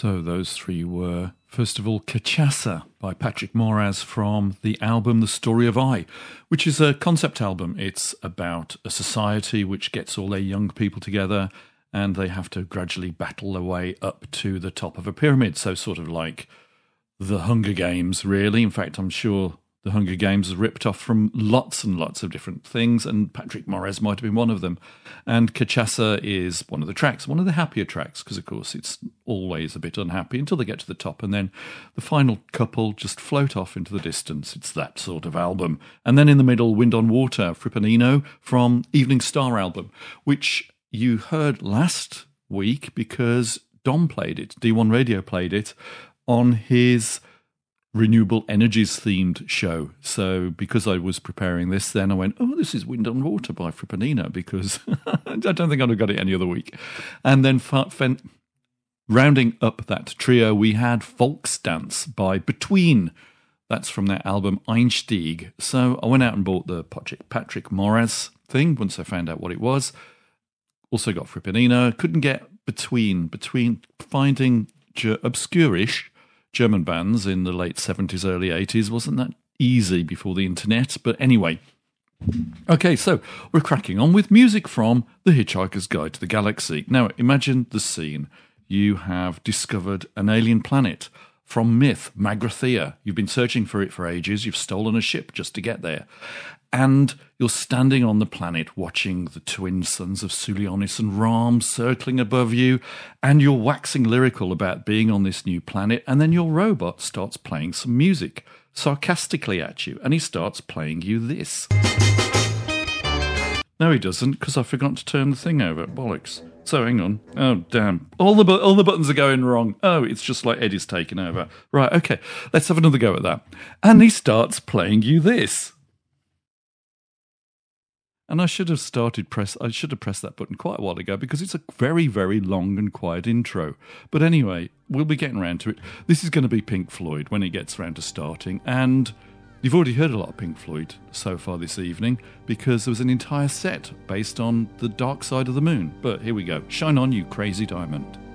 So those three were, first of all, Cachaça by Patrick Moraz from the album The Story of I, which is a concept album. It's about a society which gets all their young people together and they have to gradually battle their way up to the top of a pyramid. So sort of like the Hunger Games, really. In fact, I'm sure the Hunger Games is ripped off from lots and lots of different things, and Patrick Moraz might have been one of them. And Cachaça is one of the tracks, one of the happier tracks, because, of course, it's always a bit unhappy until they get to the top, and then the final couple just float off into the distance. It's that sort of album. And then in the middle, Wind on Water, Frippernino from Evening Star album, which you heard last week because Dom played it, D1 Radio played it, on his renewable energies themed show. So because I was preparing this, then I went, oh, this is Wind on Water by Frippernino, because I don't think I'd have got it any other week. And then rounding up that trio, we had Volksdance by Between. That's from their album Einstieg. So I went out and bought the Patrick Moraz thing once I found out what it was. Also got Frippernino. Couldn't get Between finding obscure-ish German bands in the late 70s, early 80s. Wasn't that easy before the internet? But anyway. Okay, so we're cracking on with music from The Hitchhiker's Guide to the Galaxy. Now, imagine the scene. You have discovered an alien planet from myth, Magrathea. You've been searching for it for ages. You've stolen a ship just to get there. And you're standing on the planet watching the twin sons of Sulionis and Ram circling above you, and you're waxing lyrical about being on this new planet, and then your robot starts playing some music sarcastically at you, and he starts playing you this. No, he doesn't, because I forgot to turn the thing over. Bollocks. So, hang on. Oh, damn. All the buttons are going wrong. Oh, it's just like Eddie's taken over. Right, okay. Let's have another go at that. And he starts playing you this. And I should have pressed that button quite a while ago, because it's a very, very long and quiet intro. But anyway, we'll be getting around to it. This is going to be Pink Floyd when it gets around to starting. And you've already heard a lot of Pink Floyd so far this evening, because there was an entire set based on The Dark Side of the Moon. But here we go. Shine on, you crazy diamond.